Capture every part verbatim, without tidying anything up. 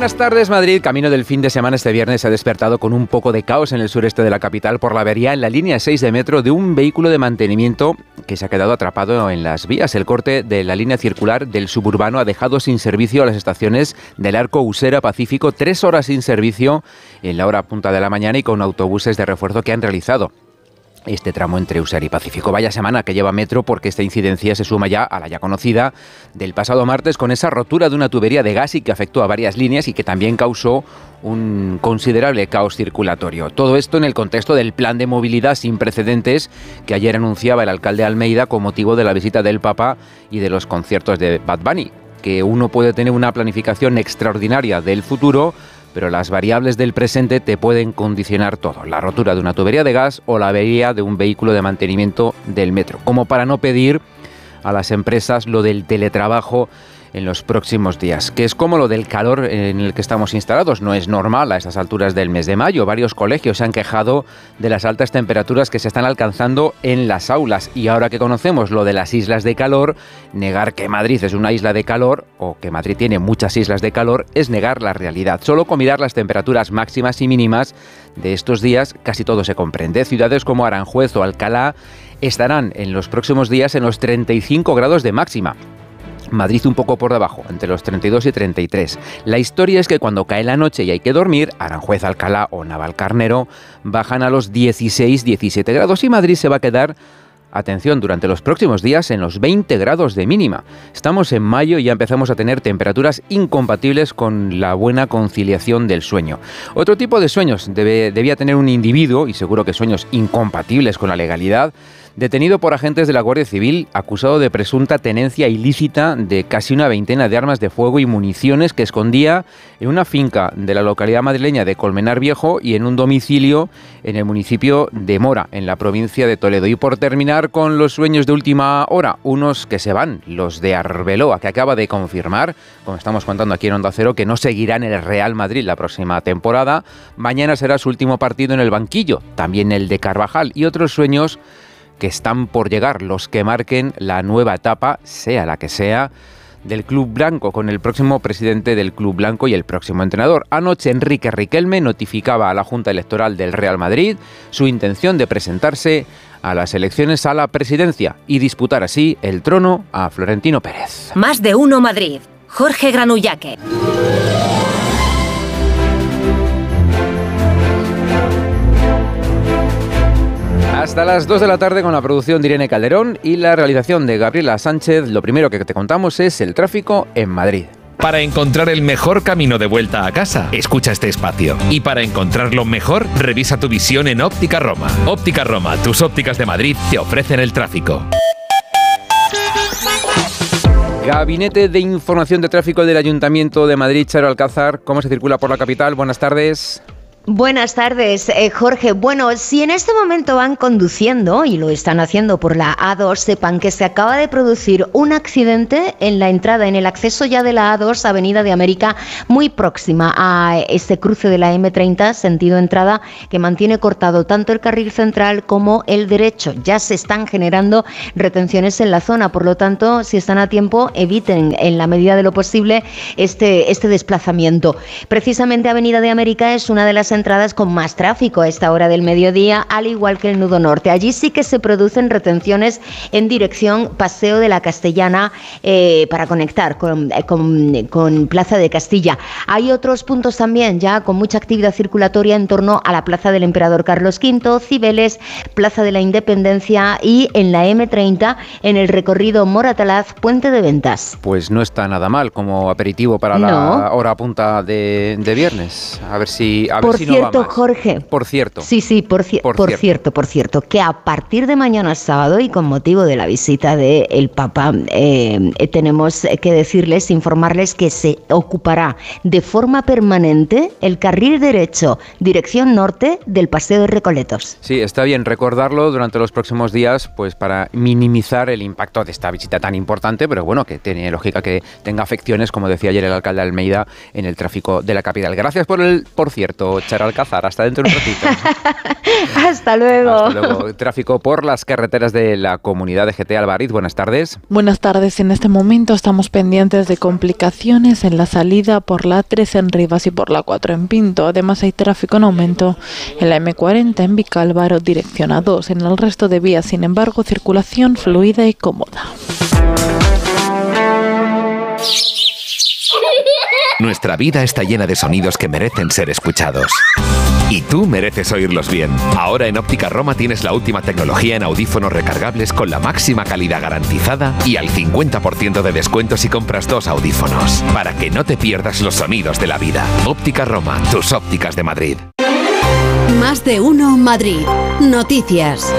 Buenas tardes, Madrid. Camino del fin de semana, este viernes se ha despertado con un poco de caos en el sureste de la capital por la avería en la línea seis de metro de un vehículo de mantenimiento que se ha quedado atrapado en las vías. El corte de la línea circular del suburbano ha dejado sin servicio a las estaciones del Arco Usera Pacífico, tres horas sin servicio en la hora punta de la mañana y con autobuses de refuerzo que han realizado este tramo entre Usera y Pacífico. Vaya semana que lleva Metro, porque esta incidencia se suma ya a la ya conocida del pasado martes con esa rotura de una tubería de gas y que afectó a varias líneas y que también causó un considerable caos circulatorio. Todo esto en el contexto del plan de movilidad sin precedentes que ayer anunciaba el alcalde Almeida con motivo de la visita del Papa y de los conciertos de Bad Bunny. Que uno puede tener una planificación extraordinaria del futuro, pero las variables del presente te pueden condicionar todo. La rotura de una tubería de gas o la avería de un vehículo de mantenimiento del metro. Como para no pedir a las empresas lo del teletrabajo en los próximos días, que es como lo del calor en el que estamos instalados. No es normal a estas alturas del mes de mayo. Varios colegios se han quejado de las altas temperaturas que se están alcanzando en las aulas. Y ahora que conocemos lo de las islas de calor, negar que Madrid es una isla de calor o que Madrid tiene muchas islas de calor es negar la realidad. Solo con mirar las temperaturas máximas y mínimas de estos días casi todo se comprende. Ciudades como Aranjuez o Alcalá estarán en los próximos días en los treinta y cinco grados de máxima. Madrid un poco por debajo, entre los treinta y dos y treinta y tres. La historia es que cuando cae la noche y hay que dormir, Aranjuez, Alcalá o Navalcarnero bajan a los dieciséis, diecisiete grados y Madrid se va a quedar, atención, durante los próximos días en los veinte grados de mínima. Estamos en mayo y ya empezamos a tener temperaturas incompatibles con la buena conciliación del sueño. Otro tipo de sueños debe, debía tener un individuo, y seguro que sueños incompatibles con la legalidad, detenido por agentes de la Guardia Civil, acusado de presunta tenencia ilícita de casi una veintena de armas de fuego y municiones que escondía en una finca de la localidad madrileña de Colmenar Viejo y en un domicilio en el municipio de Mora, en la provincia de Toledo. Y por terminar con los sueños de última hora, unos que se van, los de Arbeloa, que acaba de confirmar, como estamos contando aquí en Onda Cero, que no seguirán en el Real Madrid la próxima temporada. Mañana será su último partido en el banquillo, también el de Carvajal, y otros sueños que están por llegar, los que marquen la nueva etapa, sea la que sea, del Club Blanco, con el próximo presidente del Club Blanco y el próximo entrenador. Anoche Enrique Riquelme notificaba a la Junta Electoral del Real Madrid su intención de presentarse a las elecciones a la presidencia y disputar así el trono a Florentino Pérez. Más de uno Madrid. Jorge Granullaque. Hasta las dos de la tarde con la producción de Irene Calderón y la realización de Gabriela Sánchez. Lo primero que te contamos es el tráfico en Madrid. Para encontrar el mejor camino de vuelta a casa, escucha este espacio. Y para encontrarlo mejor, revisa tu visión en Óptica Roma. Óptica Roma, tus ópticas de Madrid, te ofrecen el tráfico. Gabinete de Información de Tráfico del Ayuntamiento de Madrid, Charo Alcázar. ¿Cómo se circula por la capital? Buenas tardes. Buenas tardes, eh, Jorge. Bueno, si en este momento van conduciendo y lo están haciendo por la A dos, sepan que se acaba de producir un accidente en la entrada, en el acceso ya de la A dos, Avenida de América, muy próxima a este cruce de la eme treinta, sentido entrada, que mantiene cortado tanto el carril central como el derecho. Ya se están generando retenciones en la zona, por lo tanto, si están a tiempo, eviten en la medida de lo posible este, este desplazamiento. Precisamente Avenida de América es una de las entradas con más tráfico a esta hora del mediodía, al igual que el nudo norte. Allí sí que se producen retenciones en dirección Paseo de la Castellana eh, para conectar con, con, con Plaza de Castilla. Hay otros puntos también ya con mucha actividad circulatoria en torno a la Plaza del Emperador Carlos quinto, Cibeles, Plaza de la Independencia y en la eme treinta en el recorrido Moratalaz, Puente de Ventas. Pues no está nada mal como aperitivo para no. la hora punta de, de viernes. A ver si... A ver Por si cierto, no va más. Jorge. Por cierto. Sí, sí, por, ci- por, por cierto. cierto, por cierto, que a partir de mañana sábado y con motivo de la visita del Papa, eh, tenemos que decirles, informarles que se ocupará de forma permanente el carril derecho, dirección norte del Paseo de Recoletos. Sí, está bien recordarlo durante los próximos días, pues para minimizar el impacto de esta visita tan importante, pero bueno, que tiene lógica que tenga afecciones, como decía ayer el alcalde Almeida, en el tráfico de la capital. Gracias por el, por cierto, Charo. marchar al Alcázar. Hasta dentro de un ratito. Hasta luego. Hasta luego. Tráfico por las carreteras de la comunidad de G T Albariz. Buenas tardes. Buenas tardes. En este momento estamos pendientes de complicaciones en la salida por la A tres en Rivas y por la cuatro en Pinto. Además hay tráfico en aumento en la eme cuarenta en Vicálvaro, dirección A dos. En el resto de vías, sin embargo, circulación fluida y cómoda. Nuestra vida está llena de sonidos que merecen ser escuchados. Y tú mereces oírlos bien. Ahora en Óptica Roma tienes la última tecnología en audífonos recargables con la máxima calidad garantizada y al cincuenta por ciento de descuento si compras dos audífonos. Para que no te pierdas los sonidos de la vida. Óptica Roma, tus ópticas de Madrid. Más de uno Madrid. Noticias.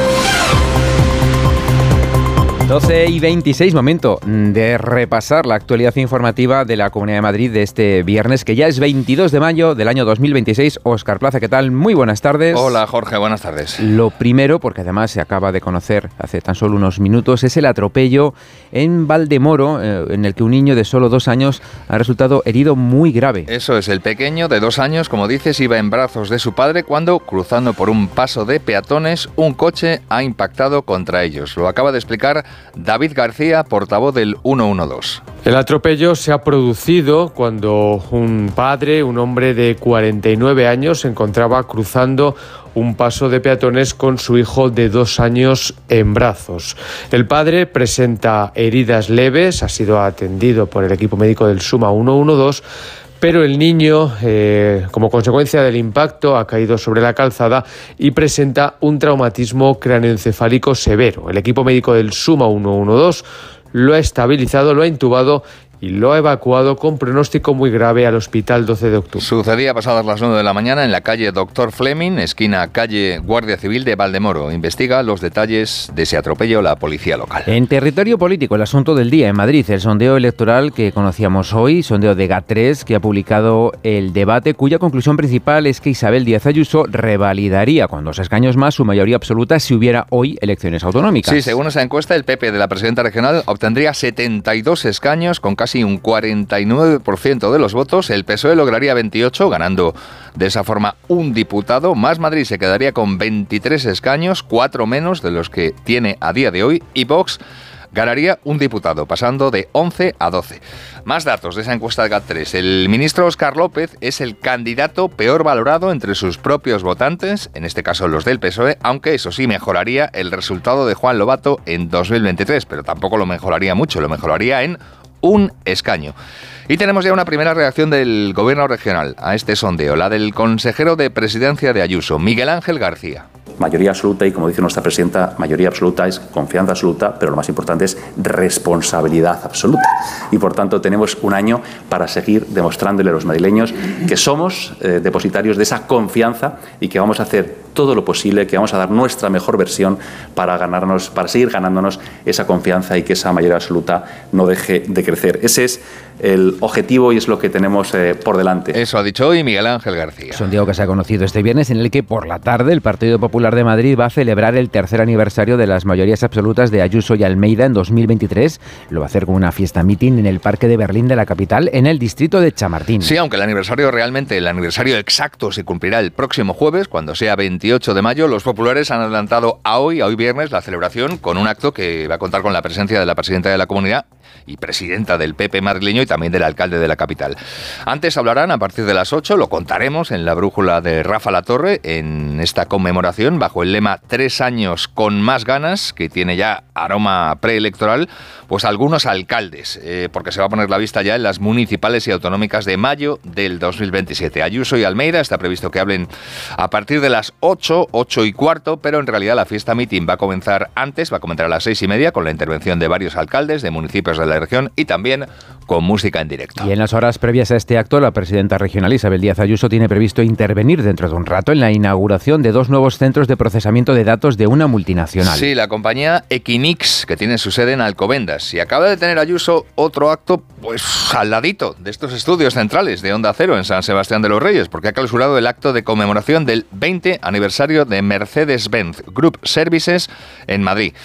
doce y veintiséis, momento de repasar la actualidad informativa de la Comunidad de Madrid de este viernes, que ya es veintidós de mayo del año dos mil veintiséis. Óscar Plaza, ¿qué tal? Muy buenas tardes. Hola, Jorge, buenas tardes. Lo primero, porque además se acaba de conocer hace tan solo unos minutos, es el atropello en Valdemoro, eh, en el que un niño de solo dos años ha resultado herido muy grave. Eso es, el pequeño de dos años, como dices, iba en brazos de su padre cuando, cruzando por un paso de peatones, un coche ha impactado contra ellos. Lo acaba de explicar David García, portavoz del ciento doce. El atropello se ha producido cuando un padre, un hombre de cuarenta y nueve años, se encontraba cruzando un paso de peatones con su hijo de dos años en brazos. El padre presenta heridas leves, ha sido atendido por el equipo médico del SUMA ciento doce, pero el niño, eh, como consecuencia del impacto, ha caído sobre la calzada y presenta un traumatismo cráneoencefálico severo. El equipo médico del SUMA ciento doce lo ha estabilizado, lo ha intubado y lo ha evacuado con pronóstico muy grave al Hospital doce de octubre. Sucedía pasadas las nueve de la mañana en la calle Doctor Fleming, esquina calle Guardia Civil de Valdemoro. Investiga los detalles de ese atropello la policía local. En territorio político, el asunto del día en Madrid, el sondeo electoral que conocíamos hoy, sondeo de GAT tres, que ha publicado El Debate, cuya conclusión principal es que Isabel Díaz Ayuso revalidaría con dos escaños más su mayoría absoluta si hubiera hoy elecciones autonómicas. Sí, según esa encuesta, el P P de la presidenta regional obtendría setenta y dos escaños con casi un cuarenta y nueve por ciento de los votos. El P S O E lograría veintiocho, ganando de esa forma un diputado. Más Madrid se quedaría con veintitrés escaños, cuatro menos de los que tiene a día de hoy, y Vox ganaría un diputado, pasando de once a doce. Más datos de esa encuesta de GAT tres. El ministro Óscar López es el candidato peor valorado entre sus propios votantes, en este caso los del P S O E, aunque eso sí mejoraría el resultado de Juan Lobato en dos mil veintitrés, pero tampoco lo mejoraría mucho, lo mejoraría en un escaño. Y tenemos ya una primera reacción del gobierno regional a este sondeo, la del consejero de presidencia de Ayuso, Miguel Ángel García. Mayoría absoluta, y como dice nuestra presidenta, mayoría absoluta es confianza absoluta, pero lo más importante es responsabilidad absoluta. Y por tanto tenemos un año para seguir demostrándole a los madrileños que somos eh, depositarios de esa confianza y que vamos a hacer todo lo posible, que vamos a dar nuestra mejor versión para ganarnos, para seguir ganándonos esa confianza y que esa mayoría absoluta no deje de crecer. Ese es el objetivo y es lo que tenemos eh, por delante. Eso ha dicho hoy Miguel Ángel García. Sondeo que se ha conocido este viernes, en el que por la tarde el Partido Popular de Madrid va a celebrar el tercer aniversario de las mayorías absolutas de Ayuso y Almeida en dos mil veintitrés. Lo va a hacer con una fiesta meeting en el Parque de Berlín de la capital, en el distrito de Chamartín. Sí, aunque el aniversario realmente, el aniversario exacto se cumplirá el próximo jueves, cuando sea veintiocho de mayo. Los populares han adelantado a hoy, a hoy viernes, la celebración con un acto que va a contar con la presencia de la presidenta de la comunidad y presidenta del P P madrileño y también del alcalde de la capital. Antes hablarán a partir de las ocho, lo contaremos en la brújula de Rafa Latorre, en esta conmemoración bajo el lema Tres años con más ganas, que tiene ya aroma preelectoral, pues algunos alcaldes, eh, porque se va a poner la vista ya en las municipales y autonómicas de mayo del dos mil veintisiete. Ayuso y Almeida está previsto que hablen a partir de las ocho, ocho y cuarto, pero en realidad la fiesta meeting va a comenzar antes, va a comenzar a las seis y media con la intervención de varios alcaldes de municipios de la región y también con música en directo. Y en las horas previas a este acto, la presidenta regional Isabel Díaz Ayuso tiene previsto intervenir dentro de un rato en la inauguración de dos nuevos centros de procesamiento de datos de una multinacional. Sí, la compañía Equinix, que tiene su sede en Alcobendas. Y acaba de tener Ayuso otro acto, pues al ladito de estos estudios centrales de Onda Cero en San Sebastián de los Reyes, porque ha clausurado el acto de conmemoración del veinte aniversario de Mercedes-Benz Group Services en Madrid.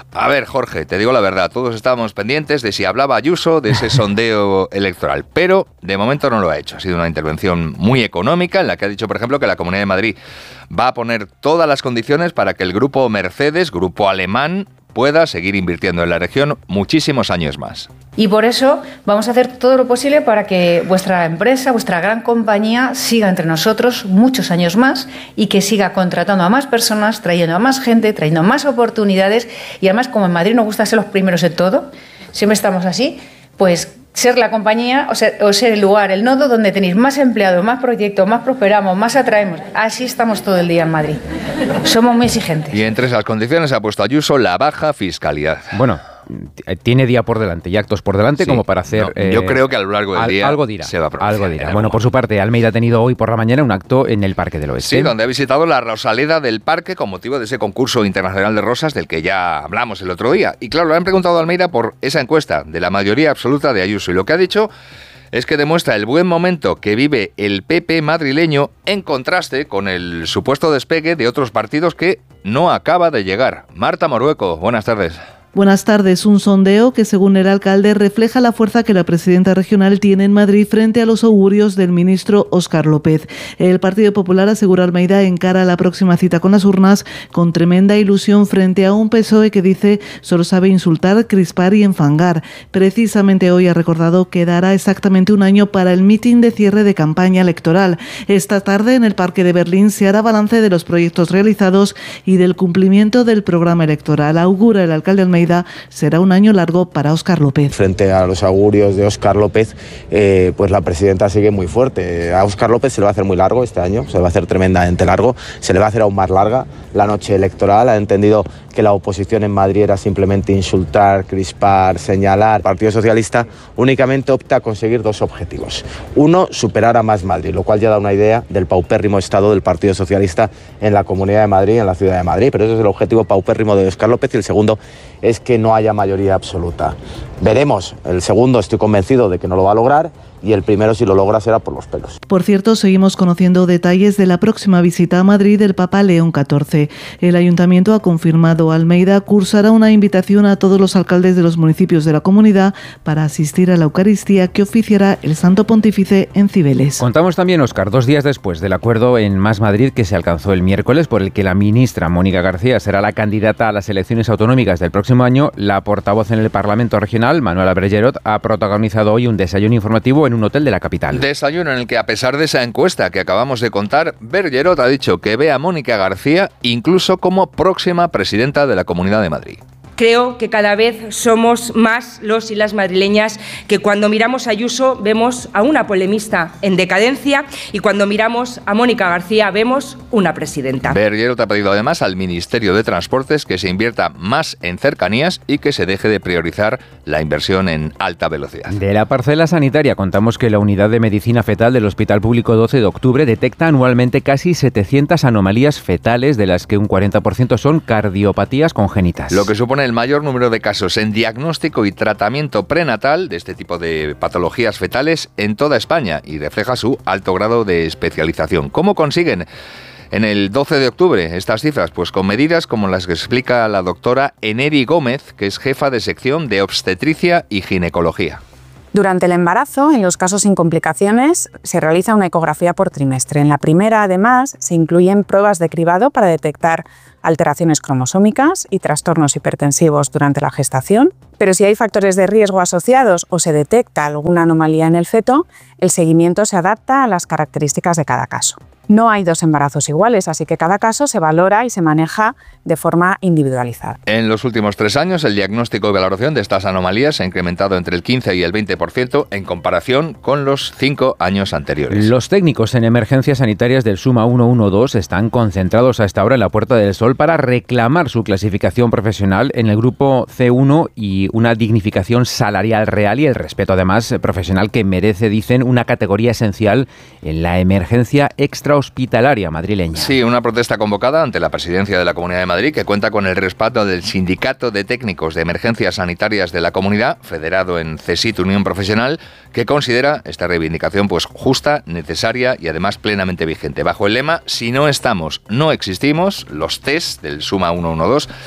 A ver, Jorge, te digo la verdad, todos estábamos pendientes de si hablaba Ayuso de ese sondeo electoral, pero de momento no lo ha hecho. Ha sido una intervención muy económica en la que ha dicho, por ejemplo, que la Comunidad de Madrid va a poner todas las condiciones para que el grupo Mercedes, grupo alemán, pueda seguir invirtiendo en la región muchísimos años más. Y por eso vamos a hacer todo lo posible para que vuestra empresa, vuestra gran compañía, siga entre nosotros muchos años más y que siga contratando a más personas, trayendo a más gente, trayendo más oportunidades. Y además, como en Madrid nos gusta ser los primeros en todo, siempre estamos así, pues ser la compañía o ser, o ser el lugar, el nodo donde tenéis más empleados, más proyectos, más prosperamos, más atraemos. Así estamos todo el día en Madrid. Somos muy exigentes. Y entre esas condiciones ha puesto Ayuso la baja fiscalidad. Bueno, tiene día por delante y actos por delante sí, como para hacer... No, eh, yo creo que a lo largo del al, día algo dirá, se va a pronunciar. Algo dirá. Bueno, por su parte, Almeida ha tenido hoy por la mañana un acto en el Parque del Oeste. Sí, donde ha visitado la Rosaleda del Parque con motivo de ese concurso internacional de rosas del que ya hablamos el otro día. Y claro, le han preguntado a Almeida por esa encuesta de la mayoría absoluta de Ayuso. Y lo que ha dicho es que demuestra el buen momento que vive el P P madrileño en contraste con el supuesto despegue de otros partidos que no acaba de llegar. Marta Morueco, buenas tardes. Buenas tardes. Un sondeo que, según el alcalde, refleja la fuerza que la presidenta regional tiene en Madrid frente a los augurios del ministro Óscar López. El Partido Popular, asegura Almeida, encara la próxima cita con las urnas con tremenda ilusión frente a un P S O E que dice solo sabe insultar, crispar y enfangar. Precisamente hoy ha recordado que dará exactamente un año para el mitin de cierre de campaña electoral. Esta tarde, en el Parque de Berlín, se hará balance de los proyectos realizados y del cumplimiento del programa electoral. Augura el alcalde Almeida será un año largo para Óscar López. Frente a los augurios de Óscar López, eh, pues la presidenta sigue muy fuerte. A Óscar López se le va a hacer muy largo este año, se le va a hacer tremendamente largo, se le va a hacer aún más larga la noche electoral. Ha entendido que la oposición en Madrid era simplemente insultar, crispar, señalar. El Partido Socialista únicamente opta a conseguir dos objetivos. Uno, superar a Más Madrid, lo cual ya da una idea del paupérrimo estado del Partido Socialista en la Comunidad de Madrid, en la Ciudad de Madrid. Pero ese es el objetivo paupérrimo de Óscar López. Y el segundo es que no haya mayoría absoluta. Veremos. El segundo estoy convencido de que no lo va a lograr. Y el primero, si lo logra, será por los pelos. Por cierto, seguimos conociendo detalles de la próxima visita a Madrid del Papa León catorce. El Ayuntamiento ha confirmado Almeida cursará una invitación a todos los alcaldes de los municipios de la comunidad para asistir a la Eucaristía que oficiará el Santo Pontífice en Cibeles. Contamos también, Óscar, dos días después del acuerdo en Más Madrid que se alcanzó el miércoles, por el que la ministra Mónica García será la candidata a las elecciones autonómicas del próximo año, la portavoz en el Parlamento Regional, Manuela Bergerot, ha protagonizado hoy un desayuno informativo en un hotel de la capital. Desayuno en el que, a pesar de esa encuesta que acabamos de contar, Bergerot ha dicho que ve a Mónica García incluso como próxima presidenta de la Comunidad de Madrid. Creo que cada vez somos más los y las madrileñas que cuando miramos a Ayuso vemos a una polemista en decadencia y cuando miramos a Mónica García vemos una presidenta. Bergerot ha pedido además al Ministerio de Transportes que se invierta más en cercanías y que se deje de priorizar la inversión en alta velocidad. De la parcela sanitaria contamos que la Unidad de Medicina Fetal del Hospital Público doce de octubre detecta anualmente casi setecientas anomalías fetales, de las que un cuarenta por ciento son cardiopatías congénitas. Lo que supone el mayor número de casos en diagnóstico y tratamiento prenatal de este tipo de patologías fetales en toda España y refleja su alto grado de especialización. ¿Cómo consiguen en el doce de octubre estas cifras? Pues con medidas como las que explica la doctora Eneri Gómez, que es jefa de sección de obstetricia y ginecología. Durante el embarazo, en los casos sin complicaciones, se realiza una ecografía por trimestre. En la primera, además, se incluyen pruebas de cribado para detectar alteraciones cromosómicas y trastornos hipertensivos durante la gestación. Pero si hay factores de riesgo asociados o se detecta alguna anomalía en el feto, el seguimiento se adapta a las características de cada caso. No hay dos embarazos iguales, así que cada caso se valora y se maneja de forma individualizada. En los últimos tres años, el diagnóstico y valoración de estas anomalías se ha incrementado entre el quince y el veinte por ciento en comparación con los cinco años anteriores. Los técnicos en emergencias sanitarias del SUMA ciento doce están concentrados a esta hora en la Puerta del Sol para reclamar su clasificación profesional en el grupo C uno y una dignificación salarial real y el respeto, además, profesional que merece, dicen, una categoría esencial en la emergencia extrahospitalaria madrileña. Sí, una protesta convocada ante la presidencia de la Comunidad de Madrid, que cuenta con el respaldo del Sindicato de Técnicos de Emergencias Sanitarias de la Comunidad, federado en CESIT Unión Profesional, que considera esta reivindicación pues justa, necesaria y además plenamente vigente. Bajo el lema "Si no estamos, no existimos", los test del SUMA ciento doce,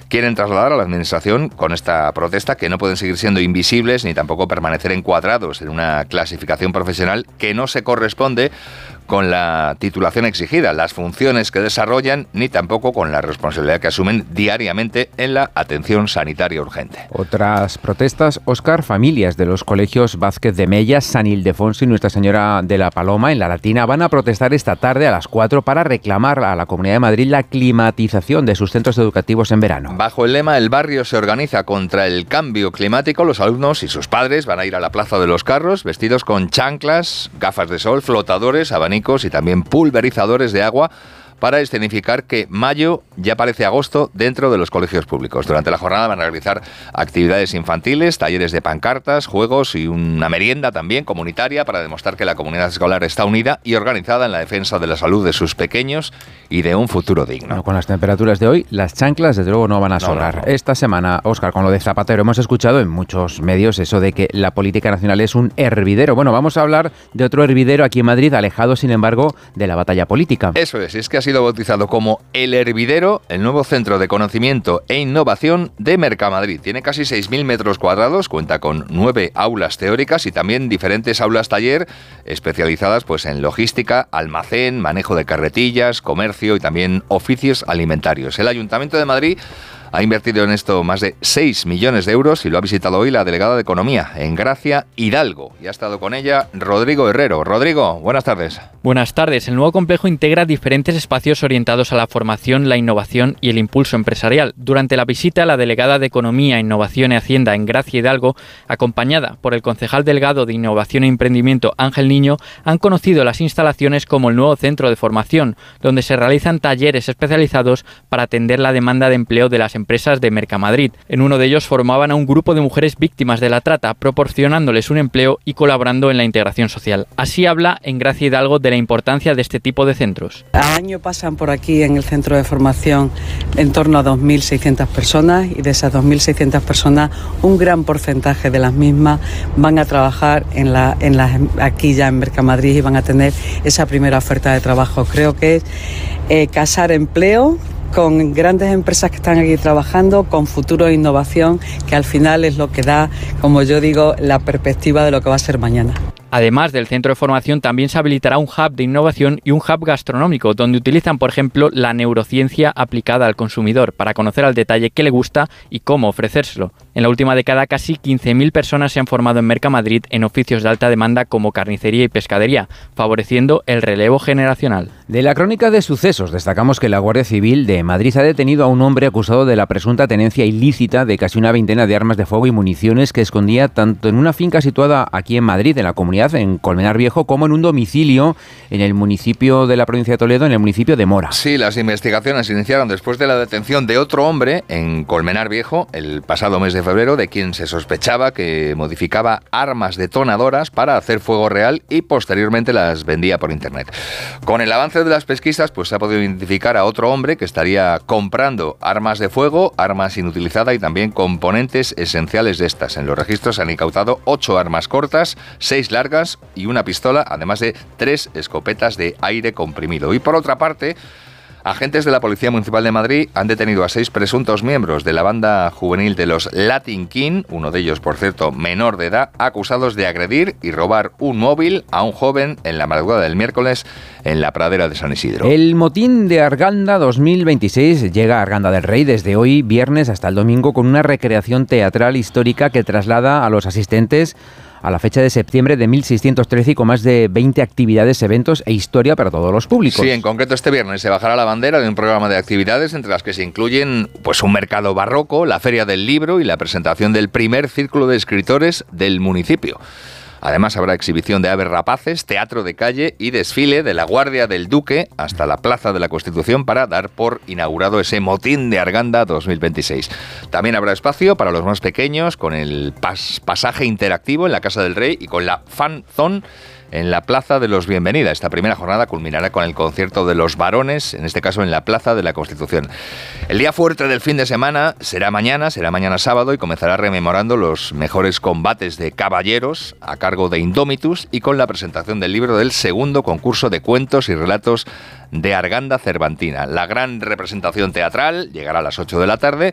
quieren trasladar a la Administración con esta protesta que no pueden seguir siendo invisibles ni tampoco permanecer encuadrados en una clasificación profesional que no se corresponde con la titulación exigida, las funciones que desarrollan, ni tampoco con la responsabilidad que asumen diariamente en la atención sanitaria urgente. Otras protestas, Óscar, familias de los colegios Vázquez de Mella, San Ildefonso y Nuestra Señora de la Paloma en La Latina van a protestar esta tarde a las cuatro para reclamar a la Comunidad de Madrid la climatización de sus centros educativos en verano. Bajo el lema "El barrio se organiza contra el cambio climático", los alumnos y sus padres van a ir a la Plaza de los Carros vestidos con chanclas, gafas de sol, flotadores, abanicos y también pulverizadores de agua para escenificar que mayo ya parece agosto dentro de los colegios públicos. Durante la jornada van a realizar actividades infantiles, talleres de pancartas, juegos y una merienda también comunitaria para demostrar que la comunidad escolar está unida y organizada en la defensa de la salud de sus pequeños y de un futuro digno. Bueno, con las temperaturas de hoy, las chanclas desde luego no van a no, sobrar. No, no. Esta semana, Óscar, con lo de Zapatero, hemos escuchado en muchos medios eso de que la política nacional es un hervidero. Bueno, vamos a hablar de otro hervidero aquí en Madrid, alejado sin embargo de la batalla política. Eso es, es que ha sido bautizado como El Hervidero, el nuevo centro de conocimiento e innovación de Mercamadrid. Tiene casi seis mil metros cuadrados, cuenta con nueve aulas teóricas y también diferentes aulas taller especializadas pues en logística, almacén, manejo de carretillas, comercio y también oficios alimentarios. El Ayuntamiento de Madrid ha invertido en esto más de seis millones de euros y lo ha visitado hoy la delegada de Economía en Gracia Hidalgo. Y ha estado con ella Rodrigo Herrero. Rodrigo, buenas tardes. Buenas tardes. El nuevo complejo integra diferentes espacios orientados a la formación, la innovación y el impulso empresarial. Durante la visita, la delegada de Economía, Innovación y Hacienda en Gracia Hidalgo, acompañada por el concejal delegado de Innovación e Emprendimiento Ángel Niño, han conocido las instalaciones como el nuevo centro de formación, donde se realizan talleres especializados para atender la demanda de empleo de las empresas de Mercamadrid. En uno de ellos formaban a un grupo de mujeres víctimas de la trata, proporcionándoles un empleo y colaborando en la integración social. Así habla en Gracia Hidalgo de la importancia de este tipo de centros. Al año pasan por aquí en el centro de formación en torno a dos mil seiscientas personas y de esas dos mil seiscientas personas un gran porcentaje de las mismas van a trabajar en la, en la, aquí ya en Mercamadrid y van a tener esa primera oferta de trabajo. Creo que es eh, casar empleo con grandes empresas que están aquí trabajando, con futuro e innovación, que al final es lo que da, como yo digo, la perspectiva de lo que va a ser mañana. Además del centro de formación, también se habilitará un hub de innovación y un hub gastronómico, donde utilizan, por ejemplo, la neurociencia aplicada al consumidor para conocer al detalle qué le gusta y cómo ofrecérselo. En la última década, casi quince mil personas se han formado en Mercamadrid en oficios de alta demanda como carnicería y pescadería, favoreciendo el relevo generacional. De la crónica de sucesos, destacamos que la Guardia Civil de Madrid ha detenido a un hombre acusado de la presunta tenencia ilícita de casi una veintena de armas de fuego y municiones que escondía tanto en una finca situada aquí en Madrid, en la comunidad, en Colmenar Viejo, como en un domicilio en el municipio de la provincia de Toledo, en el municipio de Mora. Sí, las investigaciones se iniciaron después de la detención de otro hombre en Colmenar Viejo el pasado mes de febrero, de quien se sospechaba que modificaba armas detonadoras para hacer fuego real y posteriormente las vendía por internet. Con el avance de las pesquisas, pues se ha podido identificar a otro hombre que estaría comprando armas de fuego, armas inutilizadas y también componentes esenciales de estas. En los registros se han incautado ocho armas cortas, seis largas y una pistola, además de tres escopetas de aire comprimido. Y por otra parte, agentes de la Policía Municipal de Madrid han detenido a seis presuntos miembros de la banda juvenil de los Latin King, uno de ellos, por cierto, menor de edad, acusados de agredir y robar un móvil a un joven en la madrugada del miércoles en la pradera de San Isidro. El motín de Arganda dos mil veintiséis llega a Arganda del Rey desde hoy, viernes, hasta el domingo, con una recreación teatral histórica que traslada a los asistentes a la fecha de septiembre de mil seiscientos trece y con más de veinte actividades, eventos e historia para todos los públicos. Sí, en concreto este viernes se bajará la bandera de un programa de actividades entre las que se incluyen pues un mercado barroco, la Feria del Libro y la presentación del primer círculo de escritores del municipio. Además habrá exhibición de aves rapaces, teatro de calle y desfile de la Guardia del Duque hasta la Plaza de la Constitución para dar por inaugurado ese motín de Arganda dos mil veintiséis. También habrá espacio para los más pequeños con el pas- pasaje interactivo en la Casa del Rey y con la Fan Zone en la Plaza de los Bienvenida. Esta primera jornada culminará con el concierto de los varones, en este caso en la Plaza de la Constitución. El día fuerte del fin de semana será mañana, será mañana sábado y comenzará rememorando los mejores combates de caballeros a cargo de Indómitus y con la presentación del libro del segundo concurso de cuentos y relatos de Arganda Cervantina. La gran representación teatral llegará a las ocho de la tarde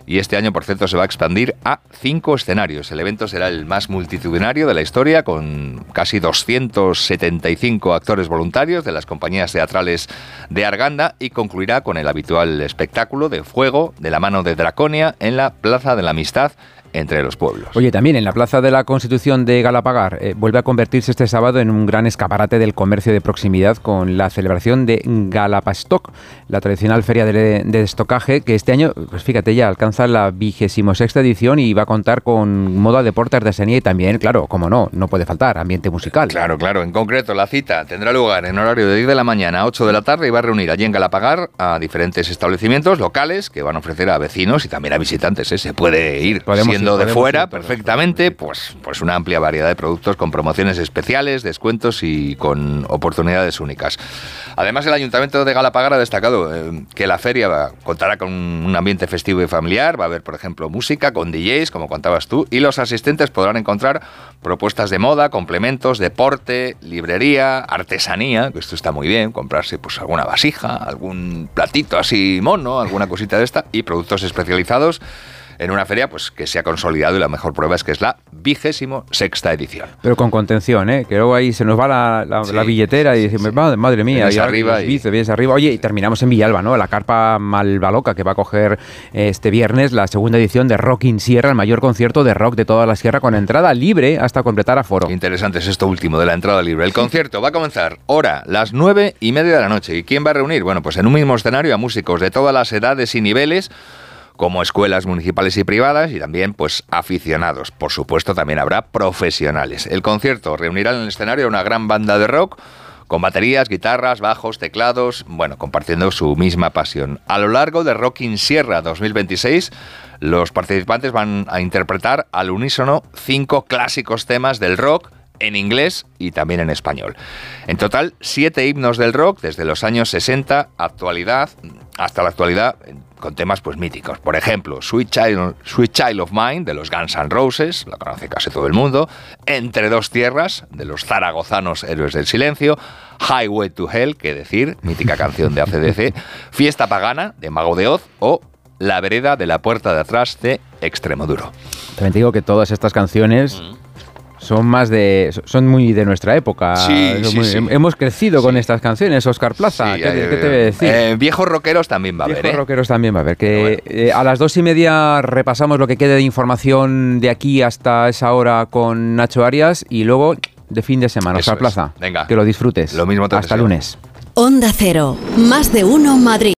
y este año, por cierto, se va a expandir a cinco escenarios. El evento será el más multitudinario de la historia, con casi doscientos setenta y cinco actores voluntarios de las compañías teatrales de Arganda, y concluirá con el habitual espectáculo de fuego de la mano de Draconia en la Plaza de la Amistad entre los pueblos. Oye, también en la Plaza de la Constitución de Galapagar eh, vuelve a convertirse este sábado en un gran escaparate del comercio de proximidad con la celebración de Galapastock, la tradicional feria de, de estocaje, que este año, pues fíjate, ya alcanza la vigésimo sexta edición y va a contar con moda, deporte, artesanía y también, claro, como no, no puede faltar, ambiente musical. Claro, claro. En concreto, la cita tendrá lugar en horario de diez de la mañana a ocho de la tarde y va a reunir allí en Galapagar a diferentes establecimientos locales que van a ofrecer a vecinos y también a visitantes, ¿eh? Se puede ir Podemos de fuera perfectamente, pues, pues una amplia variedad de productos con promociones especiales, descuentos y con oportunidades únicas. Además, el Ayuntamiento de Galapagar ha destacado eh, que la feria va, contará con un ambiente festivo y familiar. Va a haber, por ejemplo, música con D Js, como contabas tú, y los asistentes podrán encontrar propuestas de moda, complementos, deporte, librería, artesanía, que esto está muy bien, comprarse pues alguna vasija, algún platito así mono, alguna cosita de esta, y productos especializados en una feria pues que se ha consolidado, y la mejor prueba es que es la vigésimo sexta edición. Pero con contención, ¿eh? Que luego ahí se nos va la, la, sí, la billetera y decimos, madre, madre mía, vienes arriba y... Bice, vienes arriba. Oye, y terminamos en Villalba, ¿no? La carpa Malvaloca, que va a coger este viernes la segunda edición de Rockin' Sierra, el mayor concierto de rock de toda la sierra, con entrada libre hasta completar aforo. Qué interesante es esto último de la entrada libre. El concierto va a comenzar hora las nueve y media de la noche. ¿Y quién va a reunir? Bueno, pues en un mismo escenario a músicos de todas las edades y niveles, como escuelas municipales y privadas, y también pues aficionados. Por supuesto, también habrá profesionales. El concierto reunirá en el escenario a una gran banda de rock con baterías, guitarras, bajos, teclados, bueno, compartiendo su misma pasión. A lo largo de Rockin' Sierra dos mil veintiséis, los participantes van a interpretar al unísono cinco clásicos temas del rock en inglés y también en español. En total, siete himnos del rock desde los años sesenta, actualidad, hasta la actualidad, con temas pues míticos. Por ejemplo, Sweet Child, Sweet Child of Mine, de los Guns N' Roses, lo conoce casi todo el mundo. Entre dos tierras, de los zaragozanos Héroes del Silencio. Highway to Hell, que decir, mítica canción de A C D C. Fiesta Pagana, de Mago de Oz, o La Vereda de la Puerta de Atrás, de Extremoduro. También te digo que todas estas canciones... Mm. Son más de, son muy de nuestra época. Sí, sí, muy, sí. Hemos crecido sí. con estas canciones, Óscar Plaza. Sí, ¿Qué, eh, ¿Qué te voy a decir? Eh, viejos rockeros también va a haber. Viejos ¿eh? rockeros también va a haber. Que bueno. eh, a las dos y media repasamos lo que quede de información de aquí hasta esa hora con Nacho Arias, y luego de fin de semana, Óscar Plaza. Venga. Que lo disfrutes. Lo mismo te Hasta deseo. lunes. Onda Cero, más de uno Madrid.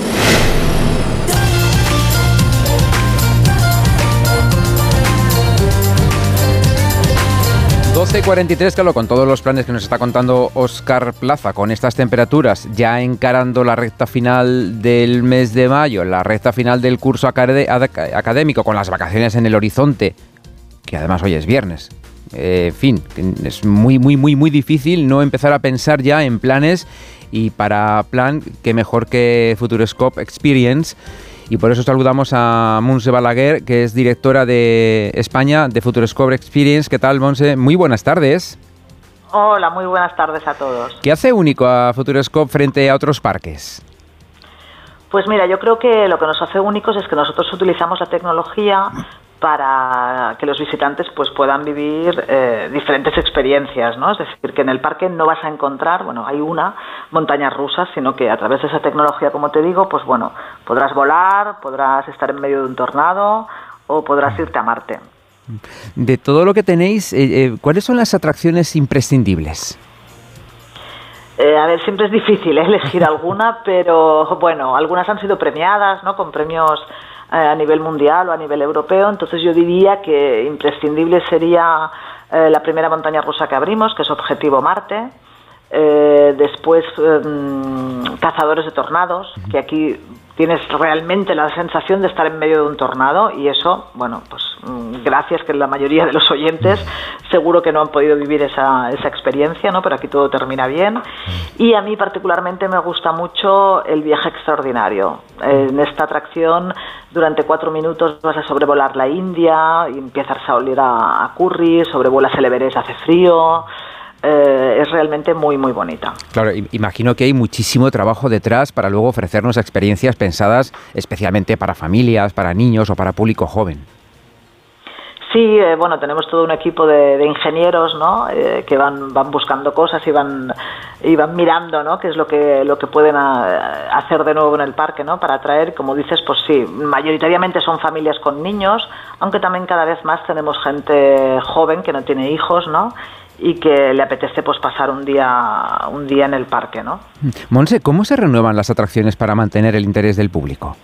doce cuarenta y tres, claro, con todos los planes que nos está contando Óscar Plaza, con estas temperaturas, ya encarando la recta final del mes de mayo, la recta final del curso acad- académico, con las vacaciones en el horizonte, que además hoy es viernes. Eh, en fin, es muy, muy, muy, muy difícil no empezar a pensar ya en planes, y para plan, qué mejor que Futurescope Experience. Y por eso saludamos a Montse Balaguer, que es directora de España de Futurescope Experience. ¿Qué tal, Montse? Muy buenas tardes. Hola, muy buenas tardes a todos. ¿Qué hace único a Futurescope frente a otros parques? Pues mira, yo creo que lo que nos hace únicos es que nosotros utilizamos la tecnología para que los visitantes pues puedan vivir eh, diferentes experiencias, ¿no? Es decir, que en el parque no vas a encontrar, bueno, hay una montaña rusa, sino que a través de esa tecnología, como te digo, pues bueno, podrás volar, podrás estar en medio de un tornado o podrás irte a Marte. De todo lo que tenéis, eh, eh, ¿cuáles son las atracciones imprescindibles? Eh, a ver, siempre es difícil, ¿eh? elegir alguna, pero bueno, algunas han sido premiadas, ¿no? Con premios a nivel mundial o a nivel europeo. Entonces yo diría que imprescindible sería eh, la primera montaña rusa que abrimos, que es Objetivo Marte. Eh, después eh, Cazadores de Tornados, que aquí tienes realmente la sensación de estar en medio de un tornado, y eso, bueno, pues gracias que la mayoría de los oyentes seguro que no han podido vivir esa, esa experiencia, ¿no? Pero aquí todo termina bien. Y a mí particularmente me gusta mucho el viaje extraordinario. En esta atracción, durante cuatro minutos vas a sobrevolar la India y empiezas a oler a, a curry, sobrevuelas el Everest, hace frío. Eh, eh, es realmente muy, muy bonita. Claro, imagino que hay muchísimo trabajo detrás para luego ofrecernos experiencias pensadas especialmente para familias, para niños o para público joven. Sí, eh, bueno, tenemos todo un equipo de, de ingenieros, ¿no? Eh, que van van buscando cosas y van y van mirando, ¿no? Qué es lo que lo que pueden a, hacer de nuevo en el parque, ¿no? Para atraer, como dices, pues sí, mayoritariamente son familias con niños, aunque también cada vez más tenemos gente joven que no tiene hijos, ¿no? Y que le apetece pues pasar un día un día en el parque, ¿no? Monse, ¿cómo se renuevan las atracciones para mantener el interés del público?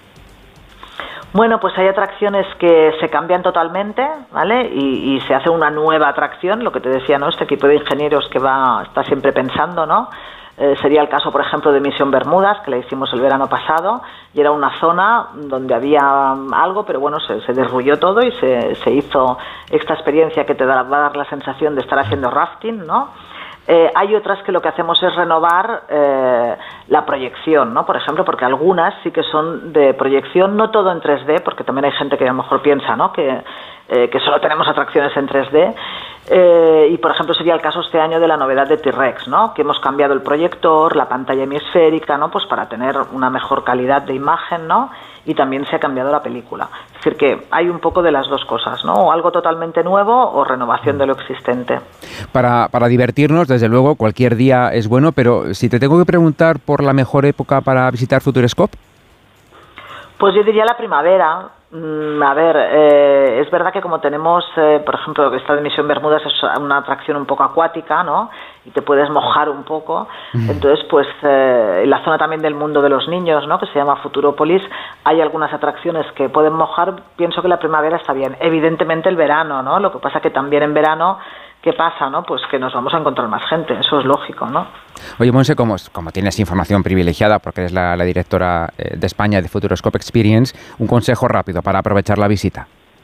Bueno, pues hay atracciones que se cambian totalmente, ¿vale? Y, y se hace una nueva atracción, lo que te decía, ¿no? Este equipo de ingenieros que va está siempre pensando, ¿no? Eh, sería el caso, por ejemplo, de Misión Bermudas, que la hicimos el verano pasado, y era una zona donde había algo, pero bueno, se, se derrulló todo y se, se hizo esta experiencia que te da, va a dar la sensación de estar haciendo rafting, ¿no? Eh, hay otras que lo que hacemos es renovar eh, la proyección, ¿no? Por ejemplo, porque algunas sí que son de proyección, no todo en tres D, porque también hay gente que a lo mejor piensa, ¿no? que, eh, que solo tenemos atracciones en tres D. Eh, y, por ejemplo, sería el caso este año de la novedad de T-Rex, ¿no? Que hemos cambiado el proyector, la pantalla hemisférica, ¿no? Pues para tener una mejor calidad de imagen, ¿no? Y también se ha cambiado la película. Es decir, que hay un poco de las dos cosas, ¿no? O algo totalmente nuevo o renovación de lo existente. Para, para divertirnos, desde luego, cualquier día es bueno, pero si te tengo que preguntar por la mejor época para visitar Futuroscope. Pues yo diría la primavera. Mm, a ver, eh, es verdad que como tenemos, eh, por ejemplo, esta de Misión Bermudas es una atracción un poco acuática, ¿no? Y te puedes mojar un poco. Mm. Entonces, pues, eh, en la zona también del mundo de los niños, ¿no? Que se llama Futurópolis, hay algunas atracciones que pueden mojar. Pienso que la primavera está bien. Evidentemente el verano, ¿no? Lo que pasa que también en verano, ¿qué pasa, no? Pues que nos vamos a encontrar más gente, eso es lógico, ¿no? Oye, Monse, como, como tienes información privilegiada, porque eres la, la directora eh, de España de Futuroscope Experience, un consejo rápido para aprovechar la visita.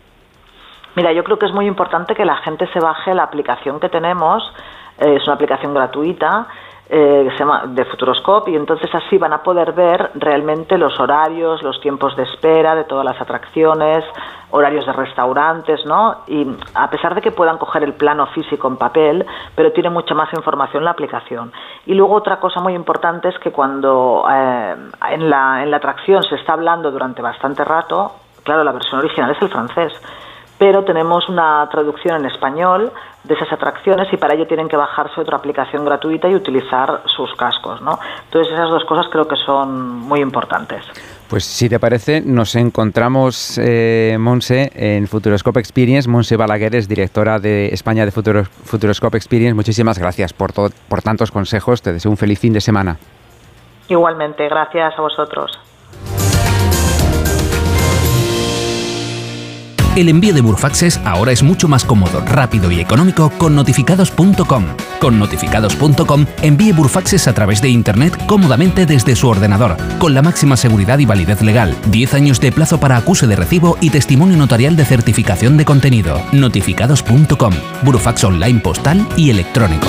Mira, yo creo que es muy importante que la gente se baje la aplicación que tenemos, eh, es una aplicación gratuita, Eh, que se llama de Futuroscope, y entonces así van a poder ver realmente los horarios, los tiempos de espera de todas las atracciones, horarios de restaurantes, ¿no? Y a pesar de que puedan coger el plano físico en papel, pero tiene mucha más información la aplicación. Y luego otra cosa muy importante es que cuando eh, en la, en la atracción se está hablando durante bastante rato, claro, la versión original es el francés, pero tenemos una traducción en español de esas atracciones y para ello tienen que bajarse otra aplicación gratuita y utilizar sus cascos, ¿no? Entonces esas dos cosas creo que son muy importantes. Pues si te parece, nos encontramos, eh, Monse, en Futuroscope Experience. Monse Balaguer es directora de España de Futuro, Futuroscope Experience. Muchísimas gracias por, todo, por tantos consejos. Te deseo un feliz fin de semana. Igualmente, gracias a vosotros. El envío de Burfaxes ahora es mucho más cómodo, rápido y económico con notificados punto com. Con notificados punto com envíe Burfaxes a través de Internet cómodamente desde su ordenador, con la máxima seguridad y validez legal, diez años de plazo para acuse de recibo y testimonio notarial de certificación de contenido. notificados punto com, Burfax online postal y electrónico.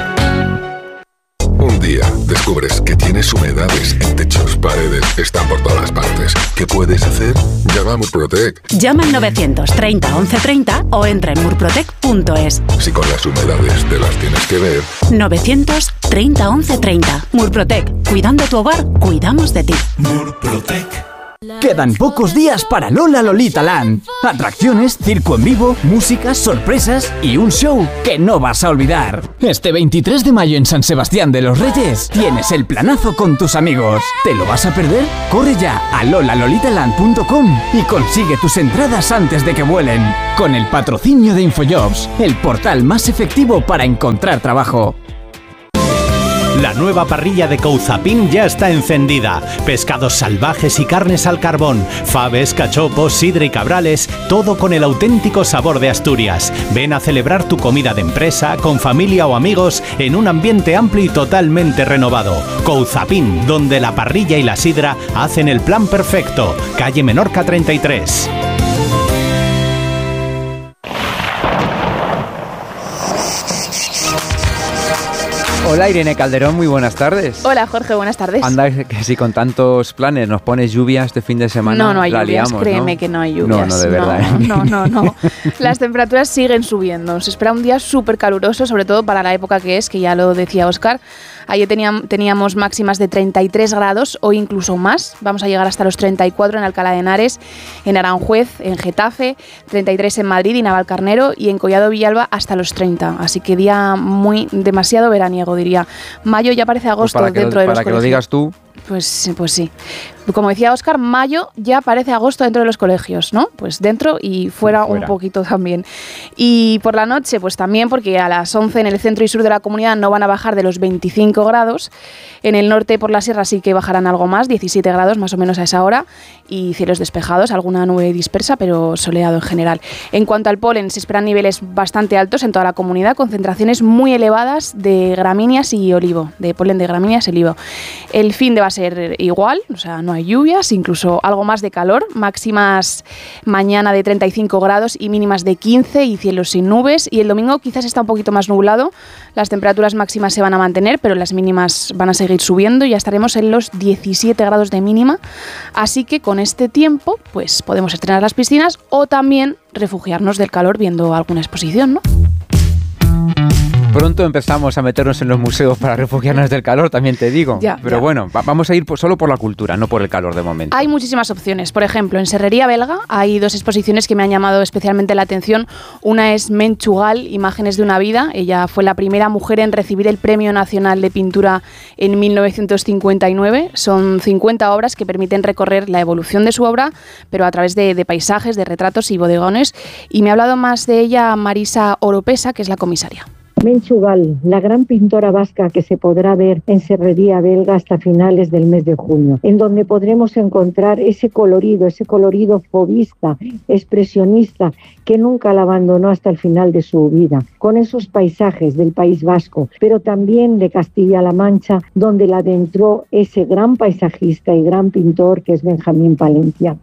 Un día descubres que tienes humedades en techos, paredes, están por todas partes. ¿Qué puedes hacer? Llama a Murprotec. Llama al novecientos treinta once treinta o entra en murprotec punto es. Si con las humedades te las tienes que ver. novecientos treinta once treinta. Murprotec. Cuidando tu hogar, cuidamos de ti. Murprotec. Quedan pocos días para Lola Lolita Land. Atracciones, circo en vivo, música, sorpresas y un show que no vas a olvidar. Este veintitrés de mayo en San Sebastián de los Reyes tienes el planazo con tus amigos. ¿Te lo vas a perder? Corre ya a lola lolita land punto com y consigue tus entradas antes de que vuelen. Con el patrocinio de Infojobs, el portal más efectivo para encontrar trabajo. La nueva parrilla de Couzapin ya está encendida. Pescados salvajes y carnes al carbón, faves, cachopos, sidra y cabrales, todo con el auténtico sabor de Asturias. Ven a celebrar tu comida de empresa, con familia o amigos, en un ambiente amplio y totalmente renovado. Couzapin, donde la parrilla y la sidra hacen el plan perfecto. Calle Menorca treinta y tres. Hola Irene Calderón, muy buenas tardes. Hola Jorge, buenas tardes. Anda, que si con tantos planes nos pones lluvia este fin de semana, no, no hay la lluvias, liamos, créeme ¿no? que no hay lluvias. No, no, de verdad. No, no, no, no. Las temperaturas siguen subiendo. Se espera un día súper caluroso, sobre todo para la época que es, que ya lo decía Óscar. Ayer teníamos, teníamos máximas de treinta y tres grados o incluso más. Vamos a llegar hasta los treinta y cuatro en Alcalá de Henares, en Aranjuez, en Getafe, treinta y tres en Madrid y Navalcarnero, y en Collado Villalba hasta los treinta. Así que día muy demasiado veraniego, diría. Mayo ya parece agosto pues dentro lo, de los Para que colegios. lo digas tú. Pues, pues sí. Como decía Óscar, mayo ya parece agosto dentro de los colegios, ¿no? Pues dentro y fuera, fuera un poquito también. Y por la noche, pues también, porque a las once en el centro y sur de la comunidad no van a bajar de los veinticinco grados. En el norte por la sierra sí que bajarán algo más, diecisiete grados más o menos a esa hora, y cielos despejados, alguna nube dispersa, pero soleado en general. En cuanto al polen, se esperan niveles bastante altos en toda la comunidad, concentraciones muy elevadas de gramíneas y olivo, de polen de gramíneas y olivo. El fin de va a ser igual, o sea, no hay lluvias, incluso algo más de calor, máximas mañana de treinta y cinco grados y mínimas de quince y cielos sin nubes, y el domingo quizás está un poquito más nublado, las temperaturas máximas se van a mantener, pero las mínimas van a seguir subiendo y ya estaremos en los diecisiete grados de mínima, así que con este tiempo pues podemos estrenar las piscinas o también refugiarnos del calor viendo alguna exposición, ¿no? Pronto empezamos a meternos en los museos para refugiarnos del calor, también te digo. Ya, Pero ya. bueno, va, vamos a ir por, solo por la cultura, no por el calor de momento. Hay muchísimas opciones. Por ejemplo, en Serrería Belga hay dos exposiciones que me han llamado especialmente la atención. Una es Menchugal, Imágenes de una vida. Ella fue la primera mujer en recibir el Premio Nacional de Pintura en mil novecientos cincuenta y nueve. Son cincuenta obras que permiten recorrer la evolución de su obra, pero a través de, de paisajes, de retratos y bodegones. Y me ha hablado más de ella Marisa Oropesa, que es la comisaria. Menchugal, la gran pintora vasca que se podrá ver en Serrería Belga hasta finales del mes de junio, en donde podremos encontrar ese colorido, ese colorido fauvista, expresionista, que nunca la abandonó hasta el final de su vida, con esos paisajes del País Vasco, pero también de Castilla-La Mancha, donde la adentró ese gran paisajista y gran pintor que es Benjamín Palencia.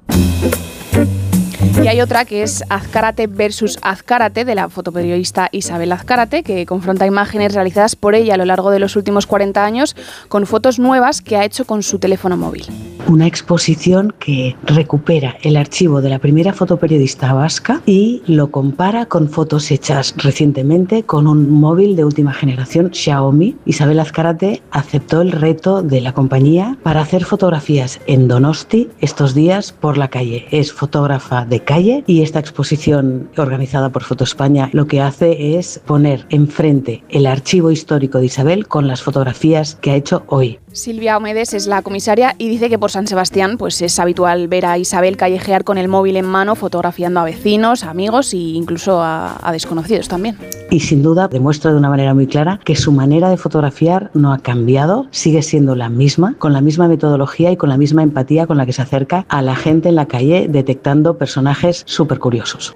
Y hay otra que es Azcárate versus Azcárate, de la fotoperiodista Isabel Azcárate, que confronta imágenes realizadas por ella a lo largo de los últimos cuarenta años con fotos nuevas que ha hecho con su teléfono móvil. Una exposición que recupera el archivo de la primera fotoperiodista vasca y lo compara con fotos hechas recientemente con un móvil de última generación Xiaomi. Isabel Azcárate aceptó el reto de la compañía para hacer fotografías en Donosti estos días por la calle. Es fotógrafa de calle y esta exposición organizada por Foto España lo que hace es poner enfrente el archivo histórico de Isabel con las fotografías que ha hecho hoy. Silvia Omedes es la comisaria y dice que por San Sebastián pues es habitual ver a Isabel callejear con el móvil en mano, fotografiando a vecinos, a amigos e incluso a, a desconocidos también. Y sin duda demuestra de una manera muy clara que su manera de fotografiar no ha cambiado, sigue siendo la misma, con la misma metodología y con la misma empatía con la que se acerca a la gente en la calle, detectando personajes súper curiosos.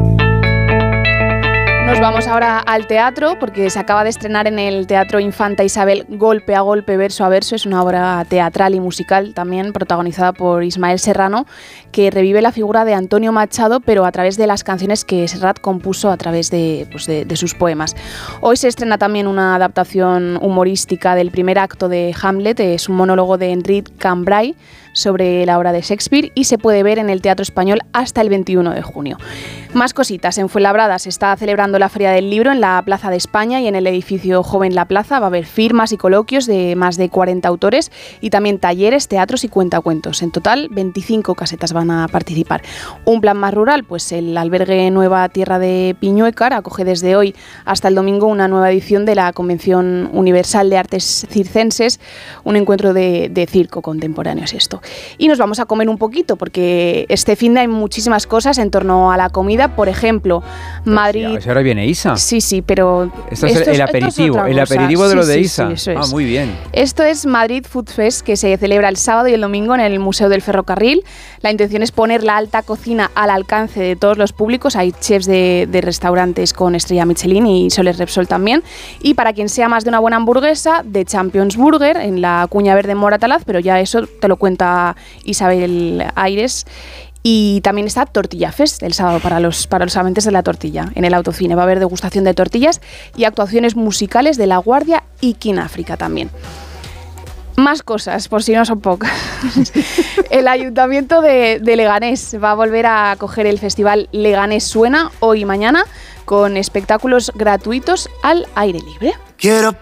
Nos vamos ahora al teatro porque se acaba de estrenar en el Teatro Infanta Isabel Golpe a Golpe, Verso a Verso. Es una obra teatral y musical también protagonizada por Ismael Serrano, que revive la figura de Antonio Machado, pero a través de las canciones que Serrat compuso a través de, pues de, de sus poemas. Hoy se estrena también una adaptación humorística del primer acto de Hamlet. Es un monólogo de Enric Cambray sobre la obra de Shakespeare y se puede ver en el Teatro Español hasta el veintiuno de junio. Más cositas. En Fuenlabrada se está celebrando la Feria del Libro en la Plaza de España y en el edificio Joven La Plaza va a haber firmas y coloquios de más de cuarenta autores y también talleres, teatros y cuentacuentos. En total, veinticinco casetas van a participar. Un plan más rural, pues el albergue Nueva Tierra de Piñuecar acoge desde hoy hasta el domingo una nueva edición de la Convención Universal de Artes Circenses, un encuentro de, de circo contemporáneo es esto. Y nos vamos a comer un poquito porque este fin de hay muchísimas cosas en torno a la comida. Por ejemplo, Madrid... Pues ahora viene Isa. Sí, sí, pero... Esto es esto el, el aperitivo, el aperitivo de sí, lo de sí, Isa. Sí, eso es. Ah, muy bien. Esto es Madrid Food Fest, que se celebra el sábado y el domingo en el Museo del Ferrocarril. La intención es poner la alta cocina al alcance de todos los públicos. Hay chefs de, de restaurantes con estrella Michelin y Soles Repsol también. Y para quien sea más de una buena hamburguesa, de Champions Burger en la Cuña Verde en Moratalaz, pero ya eso te lo cuenta Isabel Aires. Y también está Tortilla Fest el sábado para los, para los amantes de la tortilla. En el Autocine va a haber degustación de tortillas y actuaciones musicales de La Guardia y King África también. Más cosas, por si no son pocas. El Ayuntamiento de, de Leganés va a volver a acoger el festival Leganés Suena hoy y mañana con espectáculos gratuitos al aire libre. Quiero